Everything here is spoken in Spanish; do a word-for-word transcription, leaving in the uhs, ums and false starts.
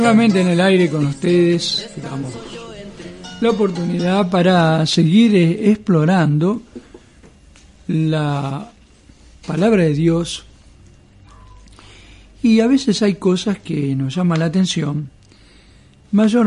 Nuevamente en el aire con ustedes, damos la oportunidad para seguir explorando la palabra de Dios, y a veces hay cosas que nos llaman la atención, mayor